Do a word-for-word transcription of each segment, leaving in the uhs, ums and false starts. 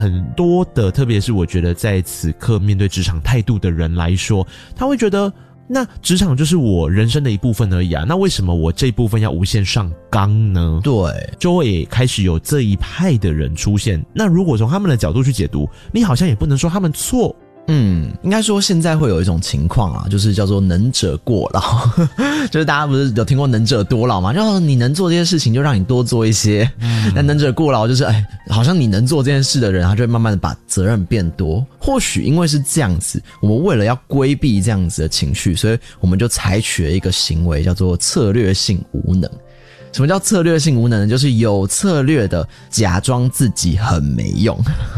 很多的，特别是我觉得在此刻面对职场态度的人来说，他会觉得那职场就是我人生的一部分而已啊，那为什么我这一部分要无限上纲呢？ 对， 就会开始有这一派的人出现。那如果从他们的角度去解读，你好像也不能说他们错。 嗯，应该说现在会有一种情况啊，就是叫做能者过劳就是大家不是有听过能者多劳吗？就你能做这些事情就让你多做一些，那、嗯、能者过劳就是哎，好像你能做这件事的人他就会慢慢的把责任变多。或许因为是这样子，我们为了要规避这样子的情绪，所以我们就采取了一个行为叫做策略性无能。什么叫策略性无能呢？就是有策略的假装自己很没用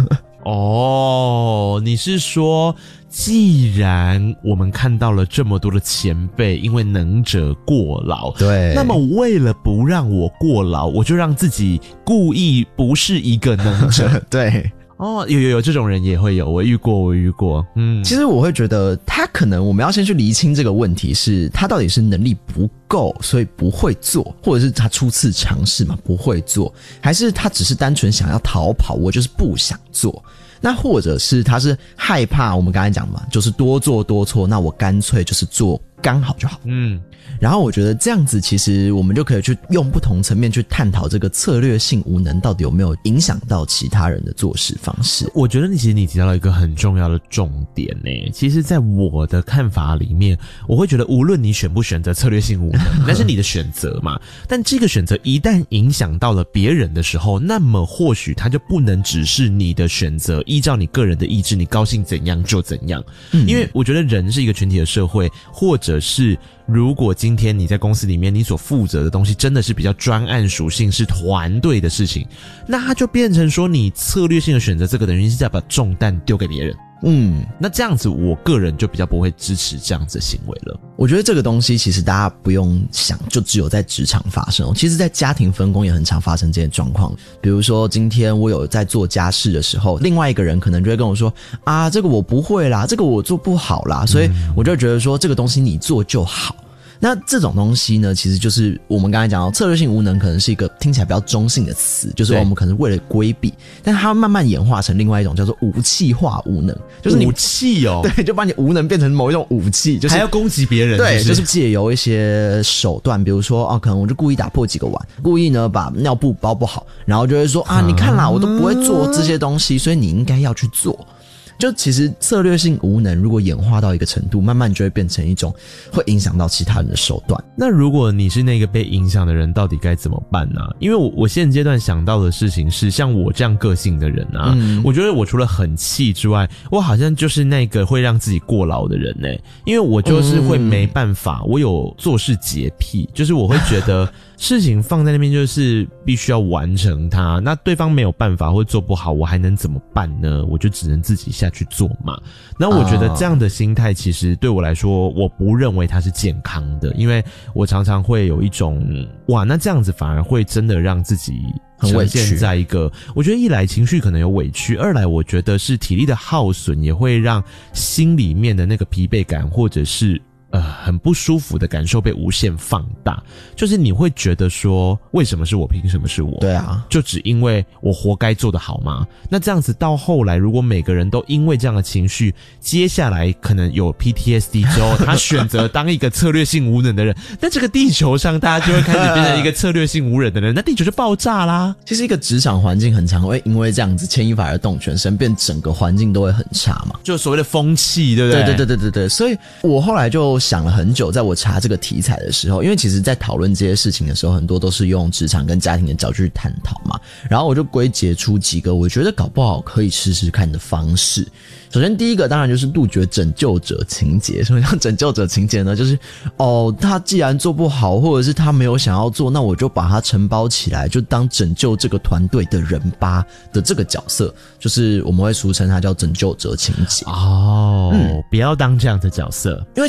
哦，你是说既然我们看到了这么多的前辈因为能者过劳， 对， 那么为了不让我过劳，我就让自己故意不是一个能者对， 哦，有有有，这种人也会有，我遇过我遇过。嗯， 其实我会觉得他可能我们要先去厘清这个问题，是他到底是能力不够所以不会做，或者是他初次尝试嘛不会做，还是他只是单纯想要逃跑，我就是不想做。那或者是他是害怕我们刚才讲嘛，就是多做多错，那我干脆就是做刚好就好。嗯，然后我觉得这样子其实我们就可以去用不同层面去探讨这个策略性无能到底有没有影响到其他人的做事方式。 我觉得你其实你提到了一个很重要的重点耶，其实在我的看法里面，我会觉得无论你选不选择策略性无能那是你的选择嘛，但这个选择一旦影响到了别人的时候，那么或许它就不能只是你的选择，依照你个人的意志，你高兴怎样就怎样。嗯，因为我觉得人是一个群体的社会，或者是如果今天你在公司里面你所负责的东西真的是比较专案属性，是团队的事情，那它就变成说你策略性的选择这个等于是在把重担丢给别人。嗯，那这样子我个人就比较不会支持这样子的行为了。 我觉得这个东西其实大家不用想就只有在职场发生，其实在家庭分工也很常发生这些状况。比如说今天我有在做家事的时候，另外一个人可能就会跟我说啊，这个我不会啦，这个我做不好啦，所以我就觉得说这个东西你做就好。那这种东西呢，其实就是我们刚才讲到策略性无能可能是一个听起来比较中性的词，就是我们可能为了规避，但它慢慢演化成另外一种叫做武器化无能，就是你武器哦， 对，就把你无能变成某一种武器，就是还要攻击别人， 对， 是不是？ 就是借由一些手段，比如说哦，可能我就故意打破几个碗，故意呢把尿布包不好，然后就会说啊，你看啦，我都不会做这些东西，所以你应该要去做。就其实策略性无能如果演化到一个程度，慢慢就会变成一种会影响到其他人的手段。 那如果你是那个被影响的人，到底该怎么办呢、啊？因为我我现阶段想到的事情是，像我这样个性的人啊、嗯、我觉得我除了很气之外，我好像就是那个会让自己过劳的人欸，因为我就是会没办法、嗯、我有做事洁癖，就是我会觉得事情放在那边就是必须要完成它，那对方没有办法或做不好，我还能怎么办呢？我就只能自己下去做嘛。那我觉得这样的心态其实对我来说，我不认为它是健康的，因为我常常会有一种哇，那这样子反而会真的让自己呈现在一个，我觉得一来情绪可能有委屈，二来我觉得是体力的耗损，也会让心里面的那个疲惫感或者是呃，很不舒服的感受被无限放大，就是你会觉得说，为什么是我，凭什么是我？ 对啊， 就只因为我活该做得好吗？那这样子到后来，如果每个人都因为这样的情绪，接下来可能有 P T S D 之后，他选择当一个策略性无能的人，那这个地球上大家就会开始变成一个策略性无能的人，那地球就爆炸啦。 其实一个职场环境很常会因为这样子牵一发而动全身，变整个环境都会很差嘛， 就所谓的风气，对不对？ 对对对对对对，所以我后来就想了很久，在我查这个题材的时候，因为其实在讨论这些事情的时候，很多都是用职场跟家庭的角度去探讨嘛，然后我就归结出几个我觉得搞不好可以试试看的方式。首先第一个当然就是杜绝拯救者情节。什么叫拯救者情节呢？就是哦，他既然做不好，或者是他没有想要做，那我就把他承包起来，就当拯救这个团队的人吧的这个角色，就是我们会俗称他叫拯救者情节。 哦，嗯，不要当这样的角色， 因为其实当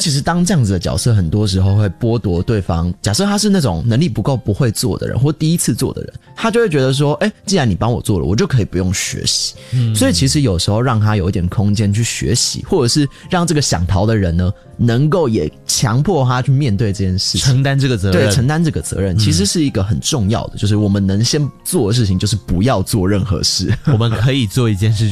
当这样子的角色很多时候会剥夺对方，假设他是那种能力不够不会做的人或第一次做的人，他就会觉得说诶既然你帮我做了，我就可以不用学习、嗯、所以其实有时候让他有一点空间去学习，或者是让这个想逃的人呢能够也强迫他去面对这件事情， 承担这个责任， 对，承担这个责任、嗯、其实是一个很重要的，就是我们能先做的事情就是不要做任何事我们可以做一件事，